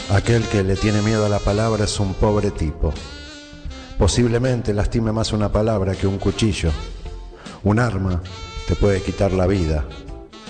Aquel que le tiene miedo a la palabra es un pobre tipo. Posiblemente lastime más una palabra que un cuchillo. Un arma te puede quitar la vida,